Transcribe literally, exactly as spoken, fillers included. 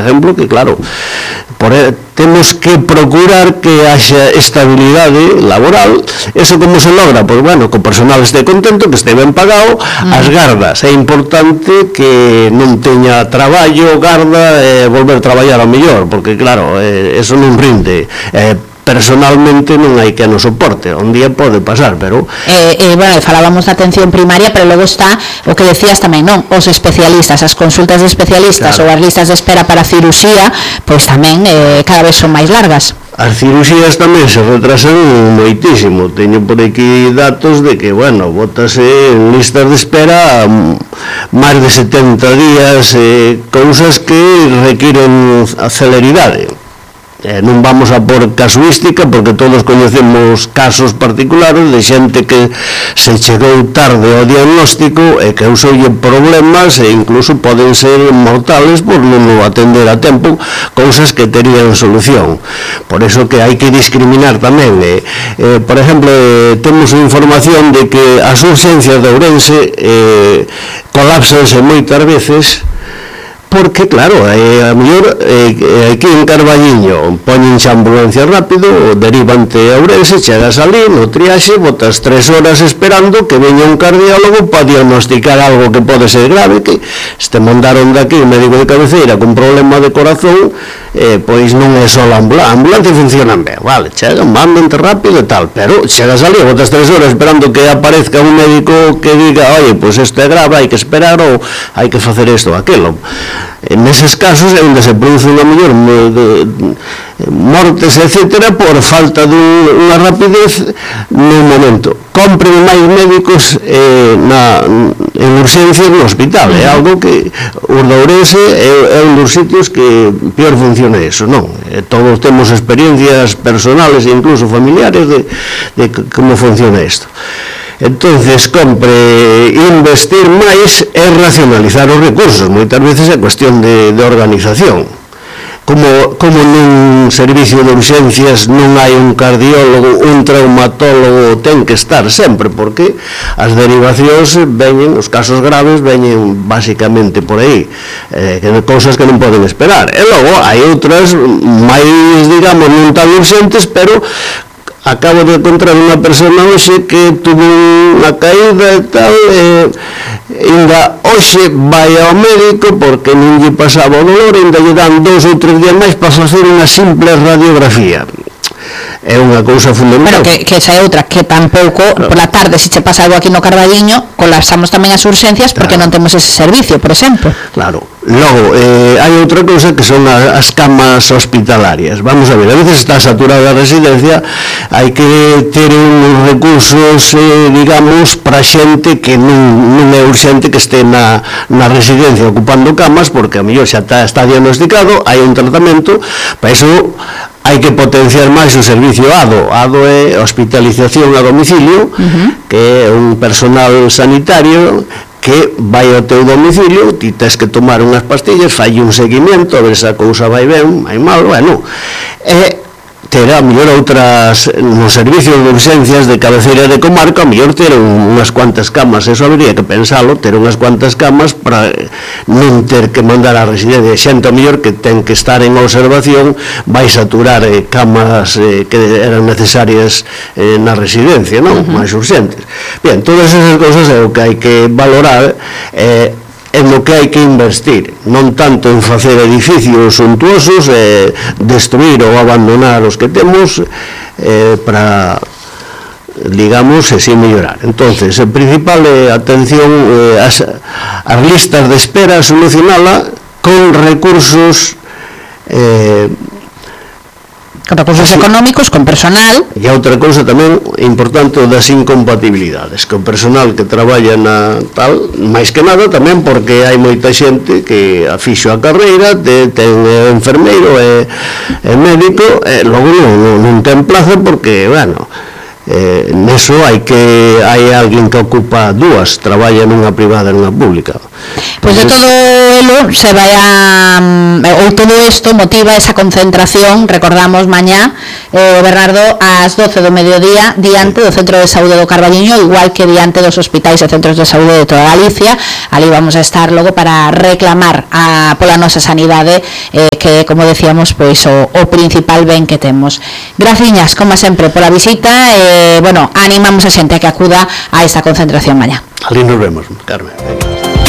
exemplo, que claro, por, temos que procurar que haxa estabilidade laboral. Eso como se logra? Pois bueno, que o personal este contento, que este ben pagado, mm. as gardas, é importante que non teña traballo, garda, e eh, volver a traballar ao mellor, porque claro, eh, eso non rinde, eh, personalmente non hai que nos soporte, un día pode pasar, pero eh, eh, bueno, falábamos da atención primaria, pero logo está o que decías tamén, non, os especialistas, as consultas de especialistas, claro, ou as listas de espera para cirurxía, pois tamén eh, cada vez son máis largas. As cirurxías tamén se retrasan moitísimo. Teño por aquí datos de que, bueno, bótase en listas de espera máis de setenta días, eh, cousas que requiren celeridade. Eh, non vamos a por casuística, porque todos coñecemos casos particulares de xente que se chegou tarde ao diagnóstico e que causoulle problemas e incluso poden ser mortales por non o atender a tempo, cousas que terían solución. Por eso que hai que discriminar tamén. Eh, eh, por exemplo, eh, temos información de que as urxencias de Ourense eh, colapsanse moitas veces, porque, claro, eh, a mellor eh, aquí en Carballiño poñense a ambulancia rápido, derivante a Ourense, chegas ali, no triaxe, botas tres horas esperando que veña un cardiólogo para diagnosticar algo que pode ser grave, que este mandaron daqui un médico de cabeceira con problema de corazón, eh, pois non é só a ambulancia, a ambulancia funciona ben, vale, chegan, van mente rápido e tal, pero chegas ali, botas tres horas esperando que aparezca un médico que diga, oye, pois isto é grave, hai que esperar ou hai que facer isto ou aquilo. En eses casos é onde se produce unha mellor mortes, etcétera, por falta dunha rapidez nun momento. Compren máis médicos eh, na, en urxencias no hospital, é algo que os de Ourense é, é un dos sitios que peor funciona eso, non? Eh, todos temos experiencias personales e incluso familiares de, de como funciona isto. Entonces, compre investir máis e racionalizar os recursos. Moitas veces é cuestión de, de organización. Como, como nun servicio de urxencias non hai un cardiólogo, un traumatólogo, ten que estar sempre, porque as derivacións veñen, os casos graves veñen basicamente por aí, eh, que cousas que non poden esperar. E logo hai outras máis, digamos, non tan urxentes, pero acabo de encontrar unha persona hoxe que tuvo unha caída e tal, e ainda hoxe vai ao médico porque non lle pasaba o dolor, ainda lle dan dous ou tres días máis para facer unha simple radiografía. É unha cousa fundamental. Pero que, que esa é outra, que tampouco, claro, por la tarde, se che pasa algo aquí no Carballiño, colapsamos tamén as urxencias porque claro, non temos ese servicio, por exemplo. Claro. Logo, eh, hai outra cousa que son as, as camas hospitalarias. Vamos a ver, a veces está saturada a residencia, hai que ter uns recursos, eh, digamos, para xente que non, non é urxente que este na, na residencia ocupando camas, porque a mellor xa está, está diagnosticado, hai un tratamento, para iso hai que potenciar máis o servicio A D O. A D O é hospitalización a domicilio, uh-huh, que é un personal sanitario que vai ao teu domicilio, ti tes que tomar unhas pastillas, fai un seguimento, a ver se a cousa vai ben, vai mal, bueno, e terá a mellor outras, nos servicios de urxencias de cabeceira de comarca, a mellor ter unhas cuantas camas, eso habría que pensalo, ter unhas cuantas camas para non ter que mandar a residencia, xente a mellor que ten que estar en observación, vai saturar eh, camas eh, que eran necesarias eh, na residencia, non? Uh-huh. Máis urxentes. Bien, todas esas cousas é o que hai que valorar, eh, en lo que hai que investir, non tanto en facer edificios suntuosos, eh, destruir ou abandonar os que temos, eh, para, digamos, así mellorar. Entonces, el principal é, atención, eh, as, as listas de espera, solucionala con recursos eh, con recursos económicos, con personal. E outra cousa tamén importante das incompatibilidades, que o personal que traballa na tal, máis que nada tamén porque hai moita xente que afixo a carreira, te, ten enfermeiro e, e médico, e logo non, non, non ten plaza porque, bueno, Eh, neso hai que hai alguén que ocupa dúas, traballa nunha privada e nunha pública. Pois de todo elo se vai a ou todo isto motiva esa concentración, recordamos mañá, eh, Bernardo, ás doce do mediodía diante do Centro de Saúde do Carballiño, igual que diante dos hospitais e centros de saúde de toda Galicia. Ali vamos a estar logo para reclamar a, pola nosa sanidade, eh, que, como decíamos, pois o, o principal ben que temos. Graciñas, como sempre, pola visita, e, eh, bueno, animamos a xente a que acuda a esta concentración mañá. Ali nos vemos, Carmen.